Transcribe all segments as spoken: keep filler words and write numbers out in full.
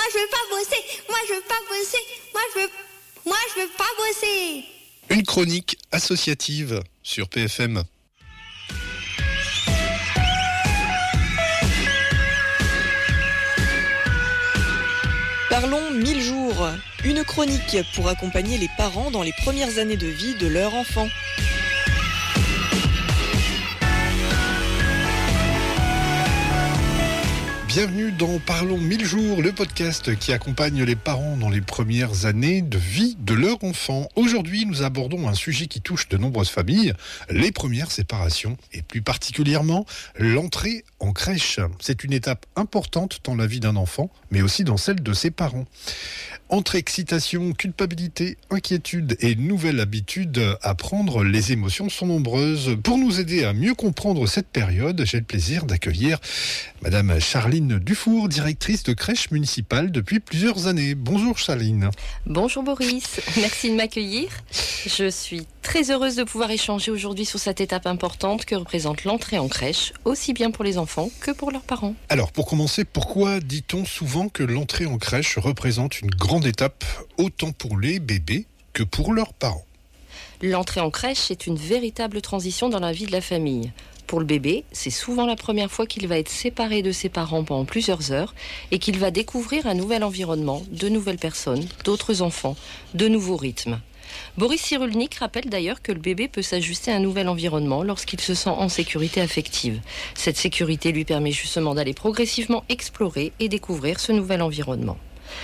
moi je veux pas bosser, moi je veux pas bosser, moi je veux, moi je veux pas bosser. Une chronique associative sur P F M. Parlons mille jours, une chronique pour accompagner les parents dans les premières années de vie de leur enfant. Bienvenue dans Parlons mille jours, le podcast qui accompagne les parents dans les premières années de vie de leur enfant. Aujourd'hui, nous abordons un sujet qui touche de nombreuses familles, les premières séparations et plus particulièrement l'entrée en crèche. C'est une étape importante dans la vie d'un enfant, mais aussi dans celle de ses parents. Entre excitation, culpabilité, inquiétude et nouvelle habitude à prendre, les émotions sont nombreuses. Pour nous aider à mieux comprendre cette période, j'ai le plaisir d'accueillir Madame Charline Dufour, directrice de crèche municipale depuis plusieurs années. Bonjour Charline. Bonjour Boris, merci de m'accueillir. Je suis très heureuse de pouvoir échanger aujourd'hui sur cette étape importante que représente l'entrée en crèche, aussi bien pour les enfants que pour leurs parents. Alors pour commencer, pourquoi dit-on souvent que l'entrée en crèche représente une grande étape, autant pour les bébés que pour leurs parents? L'entrée en crèche est une véritable transition dans la vie de la famille. Pour le bébé, c'est souvent la première fois qu'il va être séparé de ses parents pendant plusieurs heures et qu'il va découvrir un nouvel environnement, de nouvelles personnes, d'autres enfants, de nouveaux rythmes. Boris Cyrulnik rappelle d'ailleurs que le bébé peut s'ajuster à un nouvel environnement lorsqu'il se sent en sécurité affective. Cette sécurité lui permet justement d'aller progressivement explorer et découvrir ce nouvel environnement.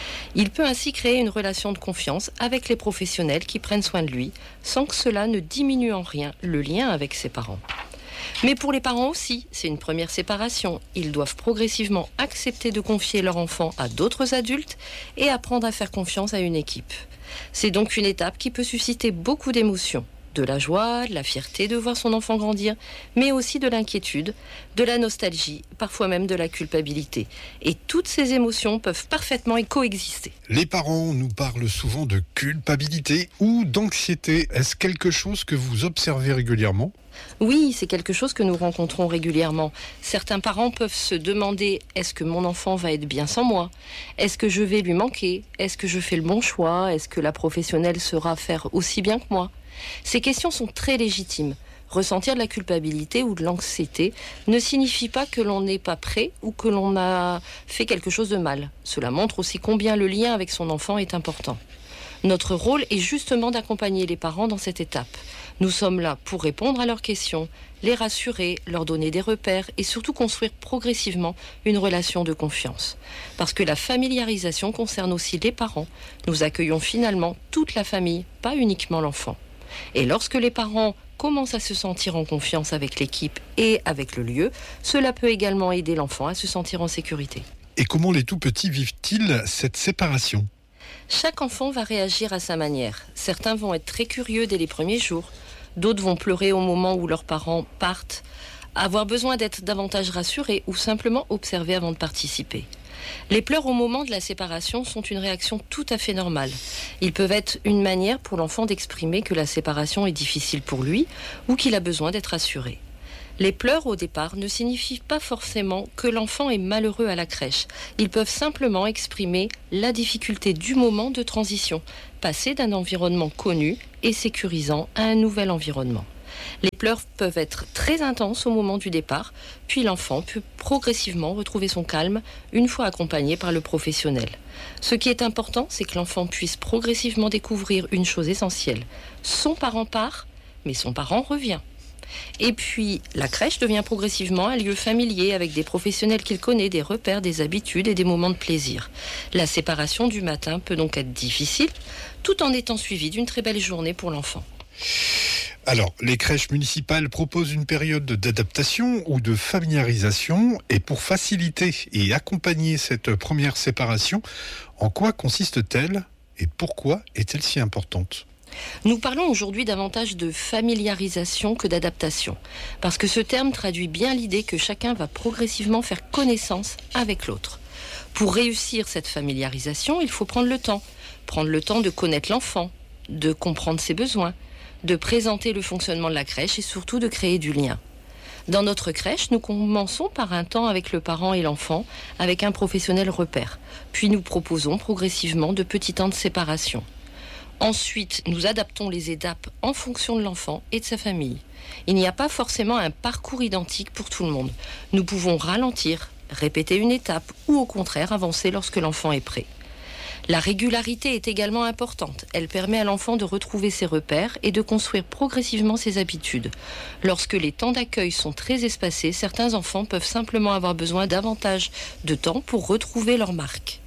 Il peut ainsi créer une relation de confiance avec les professionnels qui prennent soin de lui, sans que cela ne diminue en rien le lien avec ses parents. Mais pour les parents aussi, c'est une première séparation. Ils doivent progressivement accepter de confier leur enfant à d'autres adultes et apprendre à faire confiance à une équipe. C'est donc une étape qui peut susciter beaucoup d'émotions. De la joie, de la fierté de voir son enfant grandir, mais aussi de l'inquiétude, de la nostalgie, parfois même de la culpabilité. Et toutes ces émotions peuvent parfaitement y coexister. Les parents nous parlent souvent de culpabilité ou d'anxiété. Est-ce quelque chose que vous observez régulièrement ? Oui, c'est quelque chose que nous rencontrons régulièrement. Certains parents peuvent se demander « Est-ce que mon enfant va être bien sans moi ? Est-ce que je vais lui manquer ? Est-ce que je fais le bon choix ? Est-ce que la professionnelle saura faire aussi bien que moi ?» Ces questions sont très légitimes. Ressentir de la culpabilité ou de l'anxiété ne signifie pas que l'on n'est pas prêt ou que l'on a fait quelque chose de mal. Cela montre aussi combien le lien avec son enfant est important. Notre rôle est justement d'accompagner les parents dans cette étape. Nous sommes là pour répondre à leurs questions, les rassurer, leur donner des repères et surtout construire progressivement une relation de confiance. Parce que la familiarisation concerne aussi les parents. Nous accueillons finalement toute la famille, pas uniquement l'enfant. Et lorsque les parents commencent à se sentir en confiance avec l'équipe et avec le lieu, cela peut également aider l'enfant à se sentir en sécurité. Et comment les tout-petits vivent-ils cette séparation ? Chaque enfant va réagir à sa manière. Certains vont être très curieux dès les premiers jours. D'autres vont pleurer au moment où leurs parents partent, avoir besoin d'être davantage rassurés ou simplement observer avant de participer. Les pleurs au moment de la séparation sont une réaction tout à fait normale. Ils peuvent être une manière pour l'enfant d'exprimer que la séparation est difficile pour lui ou qu'il a besoin d'être rassuré. Les pleurs au départ ne signifient pas forcément que l'enfant est malheureux à la crèche. Ils peuvent simplement exprimer la difficulté du moment de transition, passer d'un environnement connu et sécurisant à un nouvel environnement. Les pleurs peuvent être très intenses au moment du départ, puis l'enfant peut progressivement retrouver son calme une fois accompagné par le professionnel. Ce qui est important, c'est que l'enfant puisse progressivement découvrir une chose essentielle. Son parent part, mais son parent revient. Et puis, la crèche devient progressivement un lieu familier avec des professionnels qu'il connaît, des repères, des habitudes et des moments de plaisir. La séparation du matin peut donc être difficile, tout en étant suivie d'une très belle journée pour l'enfant. Alors, les crèches municipales proposent une période d'adaptation ou de familiarisation. Et pour faciliter et accompagner cette première séparation, en quoi consiste-t-elle et pourquoi est-elle si importante ? Nous parlons aujourd'hui davantage de familiarisation que d'adaptation, parce que ce terme traduit bien l'idée que chacun va progressivement faire connaissance avec l'autre. Pour réussir cette familiarisation, il faut prendre le temps, prendre le temps de connaître l'enfant, de comprendre ses besoins, de présenter le fonctionnement de la crèche et surtout de créer du lien. Dans notre crèche, nous commençons par un temps avec le parent et l'enfant, avec un professionnel repère. Puis nous proposons progressivement de petits temps de séparation. Ensuite, nous adaptons les étapes en fonction de l'enfant et de sa famille. Il n'y a pas forcément un parcours identique pour tout le monde. Nous pouvons ralentir, répéter une étape ou au contraire avancer lorsque l'enfant est prêt. La régularité est également importante. Elle permet à l'enfant de retrouver ses repères et de construire progressivement ses habitudes. Lorsque les temps d'accueil sont très espacés, certains enfants peuvent simplement avoir besoin davantage de temps pour retrouver leur marque.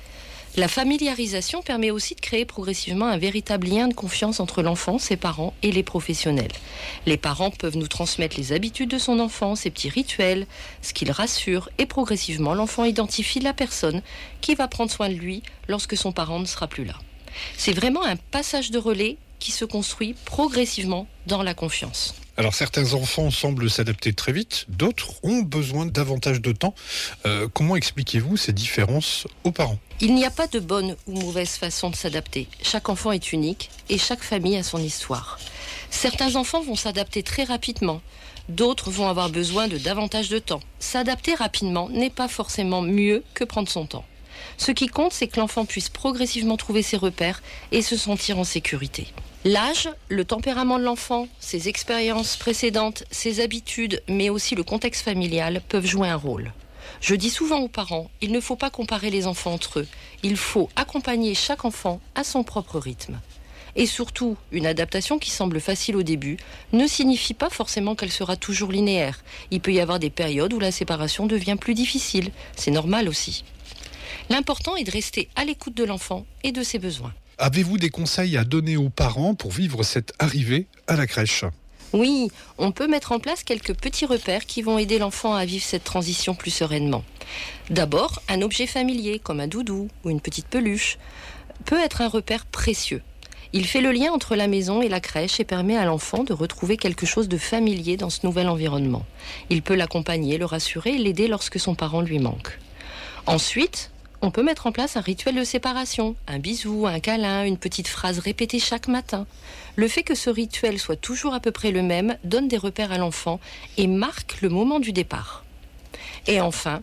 La familiarisation permet aussi de créer progressivement un véritable lien de confiance entre l'enfant, ses parents et les professionnels. Les parents peuvent nous transmettre les habitudes de son enfant, ses petits rituels, ce qui le rassure, et progressivement l'enfant identifie la personne qui va prendre soin de lui lorsque son parent ne sera plus là. C'est vraiment un passage de relais qui se construit progressivement dans la confiance. Alors certains enfants semblent s'adapter très vite, d'autres ont besoin davantage de temps. Euh, comment expliquez-vous ces différences aux parents ? Il n'y a pas de bonne ou mauvaise façon de s'adapter. Chaque enfant est unique et chaque famille a son histoire. Certains enfants vont s'adapter très rapidement, d'autres vont avoir besoin de davantage de temps. S'adapter rapidement n'est pas forcément mieux que prendre son temps. Ce qui compte, c'est que l'enfant puisse progressivement trouver ses repères et se sentir en sécurité. L'âge, le tempérament de l'enfant, ses expériences précédentes, ses habitudes, mais aussi le contexte familial peuvent jouer un rôle. Je dis souvent aux parents, il ne faut pas comparer les enfants entre eux. Il faut accompagner chaque enfant à son propre rythme. Et surtout, une adaptation qui semble facile au début ne signifie pas forcément qu'elle sera toujours linéaire. Il peut y avoir des périodes où la séparation devient plus difficile. C'est normal aussi. L'important est de rester à l'écoute de l'enfant et de ses besoins. Avez-vous des conseils à donner aux parents pour vivre cette arrivée à la crèche ? Oui, on peut mettre en place quelques petits repères qui vont aider l'enfant à vivre cette transition plus sereinement. D'abord, un objet familier comme un doudou ou une petite peluche peut être un repère précieux. Il fait le lien entre la maison et la crèche et permet à l'enfant de retrouver quelque chose de familier dans ce nouvel environnement. Il peut l'accompagner, le rassurer et l'aider lorsque son parent lui manque. Ensuite, on peut mettre en place un rituel de séparation, un bisou, un câlin, une petite phrase répétée chaque matin. Le fait que ce rituel soit toujours à peu près le même donne des repères à l'enfant et marque le moment du départ. Et enfin,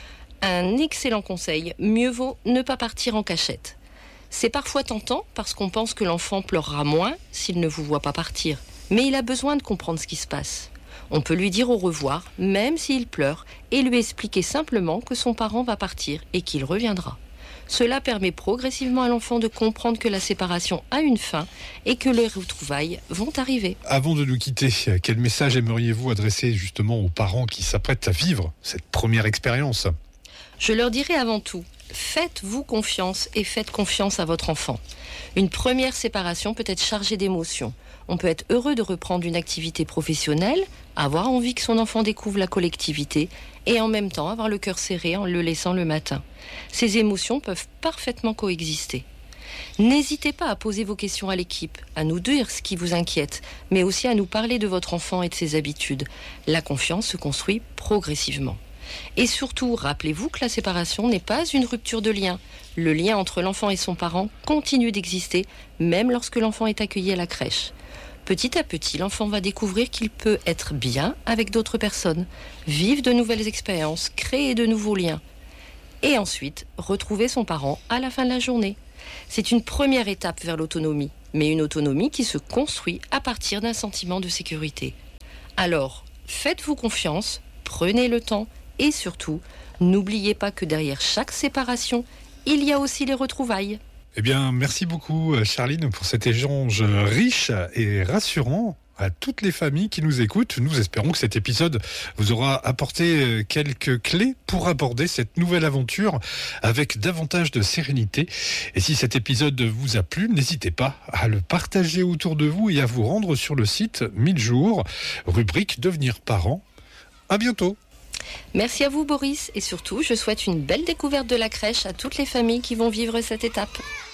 un excellent conseil, mieux vaut ne pas partir en cachette. C'est parfois tentant parce qu'on pense que l'enfant pleurera moins s'il ne vous voit pas partir, mais il a besoin de comprendre ce qui se passe. On peut lui dire au revoir, même s'il pleure, et lui expliquer simplement que son parent va partir et qu'il reviendra. Cela permet progressivement à l'enfant de comprendre que la séparation a une fin et que les retrouvailles vont arriver. Avant de nous quitter, quel message aimeriez-vous adresser justement aux parents qui s'apprêtent à vivre cette première expérience ? Je leur dirai avant tout, faites-vous confiance et faites confiance à votre enfant. Une première séparation peut être chargée d'émotions. On peut être heureux de reprendre une activité professionnelle, avoir envie que son enfant découvre la collectivité et en même temps avoir le cœur serré en le laissant le matin. Ces émotions peuvent parfaitement coexister. N'hésitez pas à poser vos questions à l'équipe, à nous dire ce qui vous inquiète, mais aussi à nous parler de votre enfant et de ses habitudes. La confiance se construit progressivement. Et surtout, rappelez-vous que la séparation n'est pas une rupture de lien. Le lien entre l'enfant et son parent continue d'exister, même lorsque l'enfant est accueilli à la crèche. Petit à petit, l'enfant va découvrir qu'il peut être bien avec d'autres personnes, vivre de nouvelles expériences, créer de nouveaux liens. Et ensuite, retrouver son parent à la fin de la journée. C'est une première étape vers l'autonomie, mais une autonomie qui se construit à partir d'un sentiment de sécurité. Alors, faites-vous confiance, prenez le temps et surtout, n'oubliez pas que derrière chaque séparation, il y a aussi les retrouvailles. Eh bien, merci beaucoup Charline pour cet échange riche et rassurant à toutes les familles qui nous écoutent. Nous espérons que cet épisode vous aura apporté quelques clés pour aborder cette nouvelle aventure avec davantage de sérénité. Et si cet épisode vous a plu, n'hésitez pas à le partager autour de vous et à vous rendre sur le site mille jours, rubrique Devenir parent. À bientôt. Merci à vous Boris et surtout je souhaite une belle découverte de la crèche à toutes les familles qui vont vivre cette étape.